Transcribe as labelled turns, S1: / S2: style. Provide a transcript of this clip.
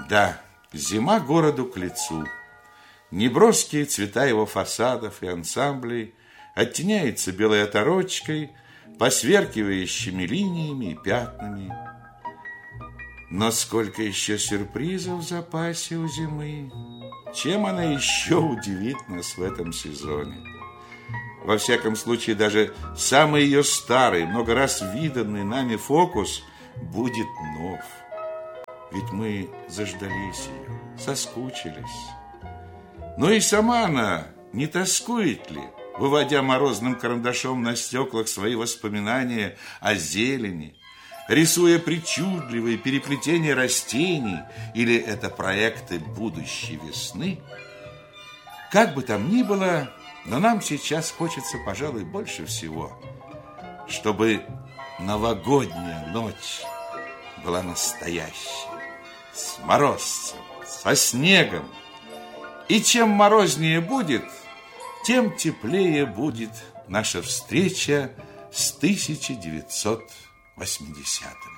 S1: Да, зима городу к лицу. Неброские цвета его фасадов и ансамблей оттеняются белой оторочкой, посверкивающими линиями и пятнами. Но сколько еще сюрпризов в запасе у зимы! Чем она еще удивит нас в этом сезоне? Во всяком случае, даже самый ее старый, много раз виданный нами фокус будет нов. Ведь мы заждались ее, соскучились. Но и сама она не тоскует ли, выводя морозным карандашом на стеклах свои воспоминания о зелени, рисуя причудливые переплетения растений, или это проекты будущей весны? Как бы там ни было, но нам сейчас хочется, пожалуй, больше всего, чтобы новогодняя ночь была настоящей, с морозцем, со снегом. И чем морознее будет, тем теплее будет наша встреча с 1980-м.